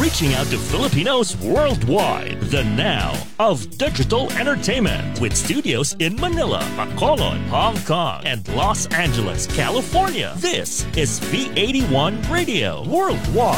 reaching out to Filipinos worldwide. The Now of Digital Entertainment with studios in Manila, Bacolod, Hong Kong, and Los Angeles, California. This is V81 Radio Worldwide.